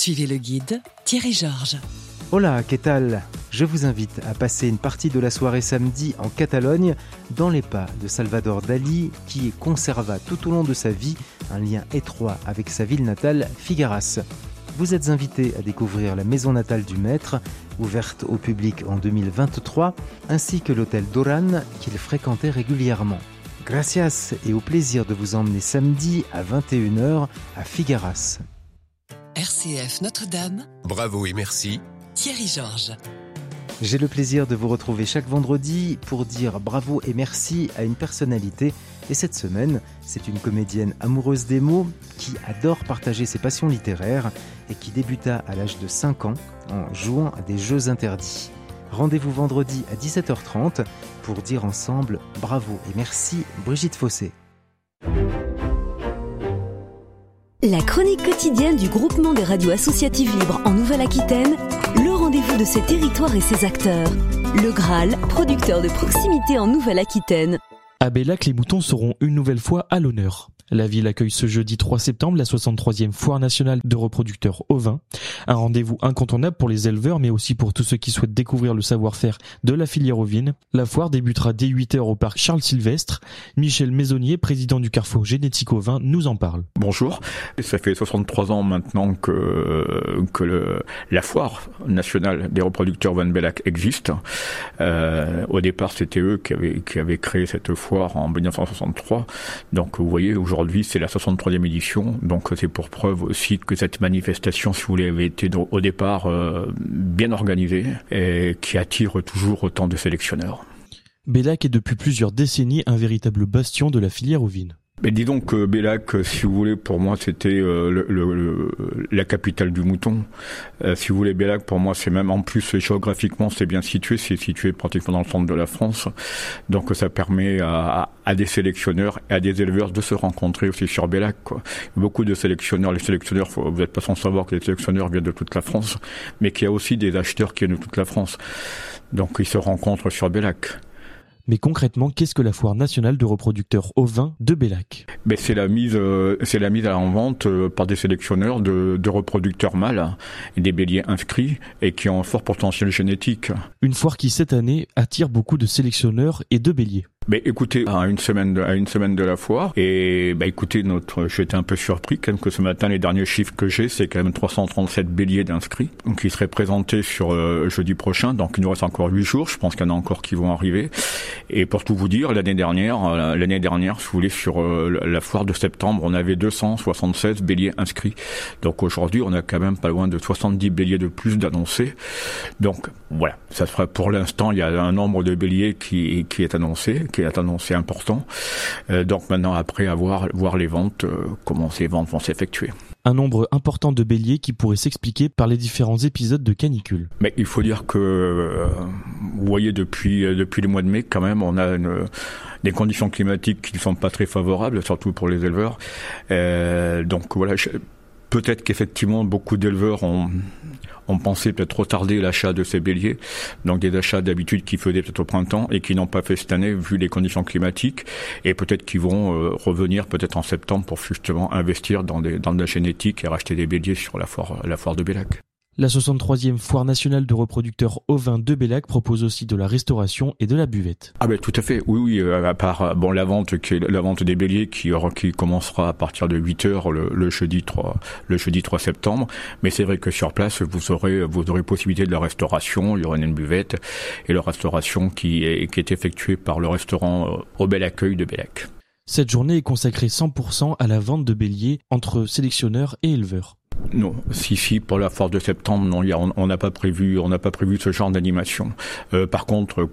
Suivez le guide Thierry Georges. Hola, ¿qué tal? Je vous invite à passer une partie de la soirée samedi en Catalogne, dans les pas de Salvador Dalí, qui conserva tout au long de sa vie un lien étroit avec sa ville natale, Figueras. Vous êtes invité à découvrir la maison natale du maître, ouverte au public en 2023, ainsi que l'hôtel Doran qu'il fréquentait régulièrement. Gracias et au plaisir de vous emmener samedi à 21h à Figueras. RCF Notre-Dame. Bravo et merci. Thierry Georges. J'ai le plaisir de vous retrouver chaque vendredi pour dire bravo et merci à une personnalité. Et cette semaine, c'est une comédienne amoureuse des mots qui adore partager ses passions littéraires et qui débuta à l'âge de 5 ans en jouant à des jeux interdits. Rendez-vous vendredi à 17h30 pour dire ensemble bravo et merci Brigitte Fossé. La chronique quotidienne du groupement des radios associatives libres en Nouvelle-Aquitaine, le rendez-vous de ses territoires et ses acteurs. Le Graal, producteur de proximité en Nouvelle-Aquitaine. À Bellac, les moutons seront une nouvelle fois à l'honneur. La ville accueille ce jeudi 3 septembre la 63e Foire nationale de reproducteurs ovins. Un rendez-vous incontournable pour les éleveurs, mais aussi pour tous ceux qui souhaitent découvrir le savoir-faire de la filière ovine. La foire débutera dès 8h au parc Charles-Sylvestre. Michel Maisonnier, président du Carrefour Génétique Ovin, nous en parle. Bonjour. Ça fait 63 ans maintenant que la Foire nationale des reproducteurs ovins de Bellac existe. Au départ, c'était eux qui avaient créé cette foire en 1963. Donc, vous voyez, aujourd'hui, c'est la 63e édition, donc c'est pour preuve aussi que cette manifestation, si vous voulez, avait été au départ bien organisée et qui attire toujours autant de sélectionneurs. Bellac est depuis plusieurs décennies un véritable bastion de la filière ovine. Mais disons que Bellac, si vous voulez, pour moi, c'était la capitale du mouton. Si vous voulez, Bellac, pour moi, c'est même en plus géographiquement, c'est bien situé. C'est situé pratiquement dans le centre de la France. Donc, ça permet à des sélectionneurs et à des éleveurs de se rencontrer aussi sur Bellac, quoi. Beaucoup de sélectionneurs, vous n'êtes pas sans savoir que les sélectionneurs viennent de toute la France, mais qu'il y a aussi des acheteurs qui viennent de toute la France. Donc, ils se rencontrent sur Bellac. Mais concrètement, qu'est-ce que la Foire nationale de reproducteurs ovins de Bellac ? C'est la mise en vente par des sélectionneurs de reproducteurs mâles et des béliers inscrits et qui ont un fort potentiel génétique. Une foire qui, cette année, attire beaucoup de sélectionneurs et de béliers. Mais écoutez, à une semaine de la foire, et écoutez, j'étais un peu surpris quand même que ce matin, les derniers chiffres que j'ai, c'est quand même 337 béliers d'inscrits, donc qui seraient présentés sur jeudi prochain, donc il nous reste encore 8 jours, je pense qu'il y en a encore qui vont arriver. Et pour tout vous dire, l'année dernière, si vous voulez, sur la foire de septembre, on avait 276 béliers inscrits. Donc aujourd'hui, on a quand même pas loin de 70 béliers de plus d'annoncés. Donc voilà, ça sera pour l'instant, il y a un nombre de béliers qui est annoncé important. Donc maintenant, après, à voir les ventes, comment ces ventes vont s'effectuer. Un nombre important de béliers qui pourrait s'expliquer par les différents épisodes de canicule. Mais il faut dire que, vous voyez, depuis le mois de mai, quand même, on a des conditions climatiques qui ne sont pas très favorables, surtout pour les éleveurs. Donc voilà, peut-être qu'effectivement, beaucoup d'éleveurs ont pensé peut-être retarder l'achat de ces béliers, donc des achats d'habitude qu'ils faisaient peut-être au printemps et qui n'ont pas fait cette année vu les conditions climatiques, et peut-être qu'ils vont revenir peut-être en septembre pour justement investir dans de la génétique et racheter des béliers sur la foire de Bellac. La 63e Foire nationale de reproducteurs ovins de Bellac propose aussi de la restauration et de la buvette. Ah ben tout à fait, oui, à part la vente des béliers qui commencera à partir de 8h le jeudi 3 septembre, mais c'est vrai que sur place vous aurez possibilité de la restauration, il y aura une buvette et la restauration qui est effectuée par le restaurant Au Bel Accueil de Bellac. Cette journée est consacrée 100% à la vente de béliers entre sélectionneurs et éleveurs. Non, si pour la foire de septembre, non, on n'a pas prévu ce genre d'animation. Par contre,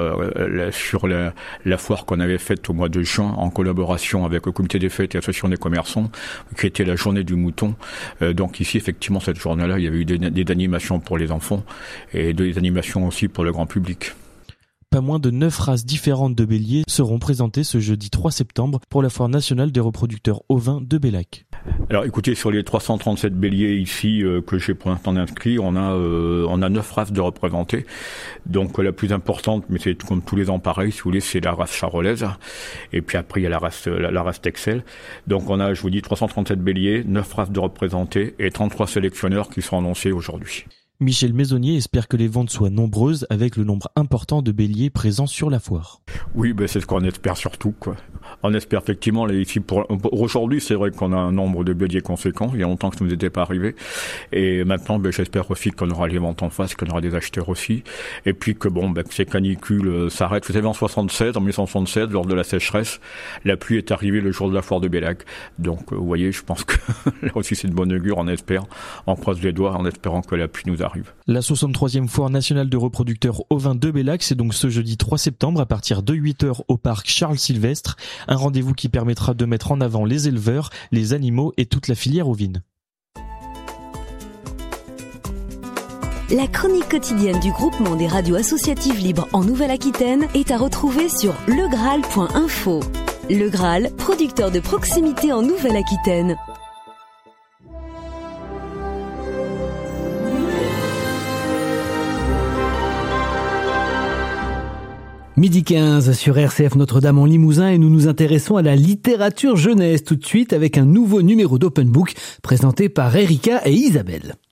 sur la foire qu'on avait faite au mois de juin en collaboration avec le comité des fêtes et l'association des commerçants, qui était la journée du mouton. Donc ici, effectivement, cette journée-là, il y avait eu des animations pour les enfants et des animations aussi pour le grand public. Pas moins de 9 races différentes de béliers seront présentées ce jeudi 3 septembre pour la Foire nationale des reproducteurs ovins de Bellac. Alors écoutez, sur les 337 béliers ici que j'ai pour l'instant inscrits, on a 9 races de représentées. Donc la plus importante, mais c'est comme tous les ans pareil, si vous voulez, c'est la race charolaise. Et puis après il y a la race Texel. Donc on a, je vous dis, 337 béliers, 9 races de représentées et 33 sélectionneurs qui sont annoncés aujourd'hui. Michel Maisonnier espère que les ventes soient nombreuses avec le nombre important de béliers présents sur la foire. Oui, c'est ce qu'on espère surtout, quoi. On espère effectivement, ici, pour aujourd'hui, c'est vrai qu'on a un nombre de béliers conséquent. Il y a longtemps que ça ne nous était pas arrivé. Et maintenant, j'espère aussi qu'on aura les ventes en face, qu'on aura des acheteurs aussi. Et puis que que ces canicules s'arrêtent. Vous savez, en 1976, lors de la sécheresse, la pluie est arrivée le jour de la foire de Bellac. Donc, vous voyez, je pense que là aussi c'est de bonne augure, on espère. On croise les doigts en espérant que la pluie nous arrive. La 63e foire nationale de reproducteurs ovins de Bellac, c'est donc ce jeudi 3 septembre à partir de 8h au parc Charles Sylvestre. Un rendez-vous qui permettra de mettre en avant les éleveurs, les animaux et toute la filière ovine. La chronique quotidienne du groupement des radios associatives libres en Nouvelle-Aquitaine est à retrouver sur legraal.info. Le Graal, producteur de proximité en Nouvelle-Aquitaine. Midi 15 sur RCF Notre-Dame en Limousin et nous nous intéressons à la littérature jeunesse tout de suite avec un nouveau numéro d'Open Book présenté par Erika et Isabelle.